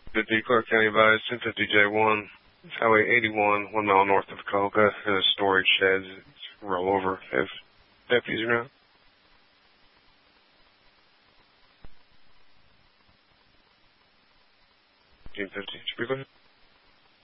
50 Clark County advised 1050J1, Highway 81, 1 mile north of Colca, in a storage shed. It's roll over. Have deputies around. 1050, should be good.